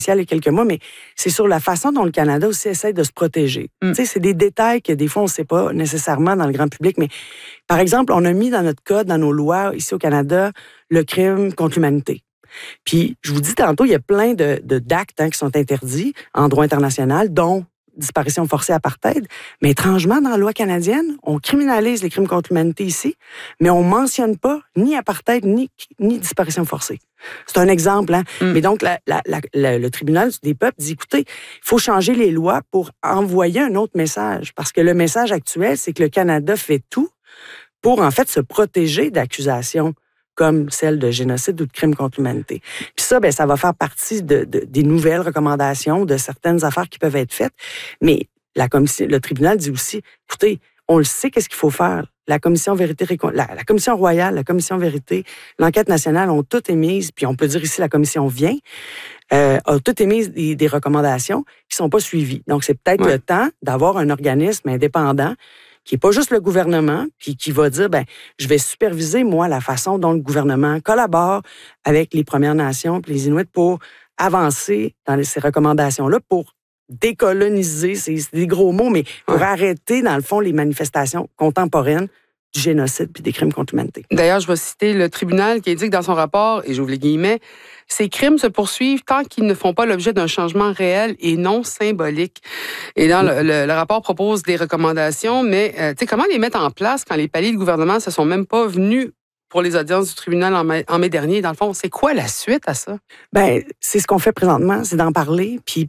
il y a quelques mois, mais c'est sur la façon dont le Canada aussi essaie de se protéger. Tu sais, c'est des détails que des fois, on ne sait pas nécessairement dans le grand public, mais par exemple, on a mis dans notre code, dans nos lois, ici au Canada, le crime contre l'humanité. Puis, je vous dis tantôt, il y a plein d'actes qui sont interdits en droit international, dont disparition forcée apartheid, mais étrangement, dans la loi canadienne, on criminalise les crimes contre l'humanité ici, mais on mentionne pas ni apartheid, ni disparition forcée. C'est un exemple, hein? Mais donc, le tribunal des peuples dit, écoutez, il faut changer les lois pour envoyer un autre message, parce que le message actuel, c'est que le Canada fait tout pour, en fait, se protéger d'accusations comme celle de génocide ou de crime contre l'humanité. Puis ça, ça va faire partie des nouvelles recommandations, de certaines affaires qui peuvent être faites. Mais le tribunal dit aussi, écoutez, on le sait, qu'est-ce qu'il faut faire. La commission vérité, la commission royale, la commission vérité, l'enquête nationale ont toutes émises, puis on peut dire ici la commission vient, a toutes émises des recommandations qui sont pas suivies. Donc c'est peut-être le temps d'avoir un organisme indépendant qui n'est pas juste le gouvernement, puis qui va dire, je vais superviser, moi, la façon dont le gouvernement collabore avec les Premières Nations puis les Inuits pour avancer dans ces recommandations-là, pour décoloniser, c'est des gros mots, mais pour arrêter, dans le fond, les manifestations contemporaines du génocide puis des crimes contre l'humanité. D'ailleurs, je vais citer le tribunal qui indique dans son rapport, et j'ouvre les guillemets, « Ces crimes se poursuivent tant qu'ils ne font pas l'objet d'un changement réel et non symbolique. » Et dans le rapport propose des recommandations, mais comment les mettre en place quand les paliers de gouvernement ne se sont même pas venus pour les audiences du tribunal en mai dernier? Dans le fond, c'est quoi la suite à ça? C'est ce qu'on fait présentement, c'est d'en parler. Puis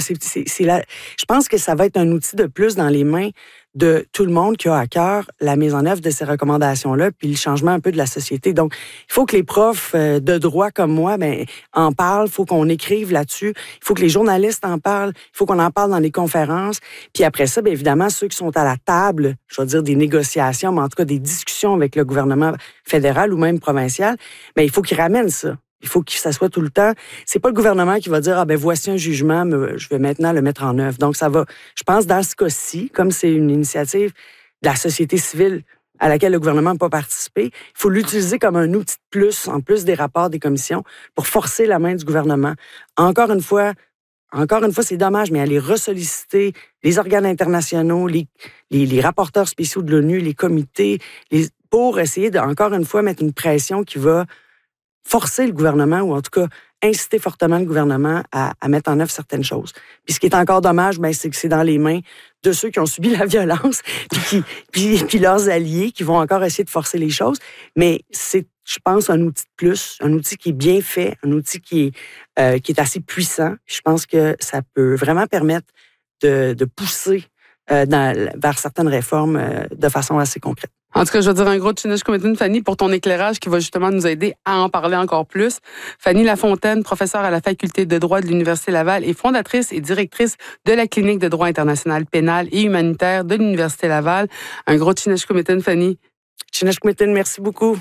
je pense que ça va être un outil de plus dans les mains de tout le monde qui a à cœur la mise en œuvre de ces recommandations-là, puis le changement un peu de la société. Donc, il faut que les profs de droit comme moi en parlent, il faut qu'on écrive là-dessus, il faut que les journalistes en parlent, il faut qu'on en parle dans les conférences. Puis après ça, évidemment, ceux qui sont à la table, je vais dire des négociations, mais en tout cas des discussions avec le gouvernement fédéral ou même provincial, il faut qu'ils ramènent ça. Il faut que ça soit tout le temps. C'est pas le gouvernement qui va dire, voici un jugement, je vais maintenant le mettre en œuvre. Donc, ça va, je pense, dans ce cas-ci, comme c'est une initiative de la société civile à laquelle le gouvernement n'a pas participé, il faut l'utiliser comme un outil de plus, en plus des rapports des commissions, pour forcer la main du gouvernement. Encore une fois, c'est dommage, mais aller ressolliciter les organes internationaux, les rapporteurs spéciaux de l'ONU, les comités, pour essayer encore une fois, mettre une pression qui va forcer le gouvernement, ou en tout cas inciter fortement le gouvernement à mettre en œuvre certaines choses. Puis ce qui est encore dommage, c'est que c'est dans les mains de ceux qui ont subi la violence, puis leurs alliés qui vont encore essayer de forcer les choses. Mais c'est, je pense, un outil de plus, un outil qui est bien fait, un outil qui est assez puissant. Je pense que ça peut vraiment permettre de pousser vers certaines réformes de façon assez concrète. En tout cas, je veux dire un gros Chinish Kumitin, Fanny, pour ton éclairage qui va justement nous aider à en parler encore plus. Fanny Lafontaine, professeure à la Faculté de droit de l'Université Laval et fondatrice et directrice de la Clinique de droit international pénal et humanitaire de l'Université Laval. Un gros Chinish Kumitin, Fanny. Chinish Kumitin, merci beaucoup.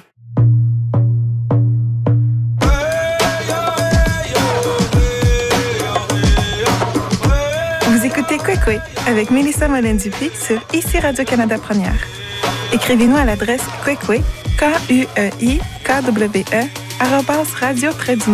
Vous écoutez Kwekwe avec Mélissa Mollin-Dupuis sur ICI Radio-Canada Première. Écrivez-nous à l'adresse kwekwe, KUEIKWE, @radio-canada.ca.